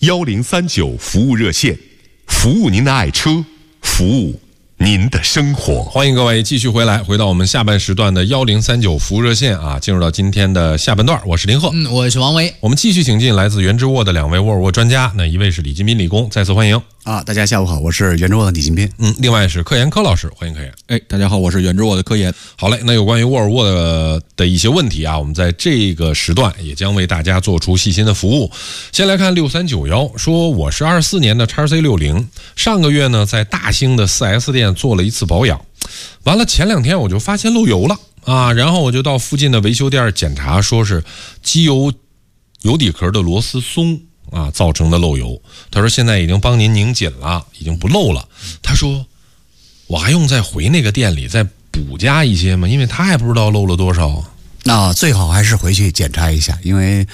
1039服务热线，服务您的爱车，服务您的生活。 欢迎各位继续回到我们下半时段的1039服务热线啊，进入到今天的下半段，我是林鹤， 我是王维。 我们继续请进来自原之沃的两位沃尔沃专家，那一位是李金斌李工，再次欢迎。 大家下午好，我是原之沃的李金斌。 另外是科研柯老师，欢迎科研。 大家好，我是原之沃的科研。 好嘞，那有关于沃尔沃的一些问题啊，我们在这个时段也将为大家做出细心的服务。先来看6391，说我是24年的 XC60， 上个月呢在大兴的 4S 店做了一次保养，完了前2天我就发现漏油了啊，然后我就到附近的维修店检查，说是机油油底壳的螺丝松啊造成的漏油。他说现在已经帮您拧紧了，已经不漏了。他说我还用再回那个店里再补加一些吗？因为他也不知道漏了多少。 最好还是回去检查一下，因为